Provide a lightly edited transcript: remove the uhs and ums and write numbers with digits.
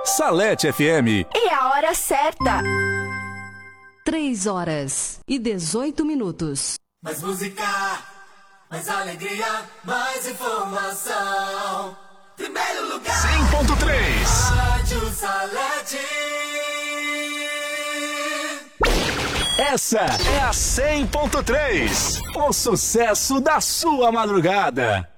Salete FM. E a hora certa. 3h18. Mais música, mais alegria, mais informação. Primeiro lugar, 100.3. Rádio Salete. Essa é a 100.3. O sucesso da sua madrugada.